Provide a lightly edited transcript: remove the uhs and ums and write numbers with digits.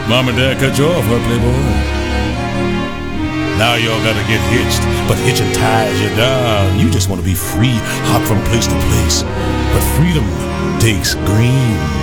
Mom and Dad cut you off, huh, Playboy? Now y'all gotta get hitched, but hitching ties you down. You just wanna be free, hop from place to place. But freedom takes green.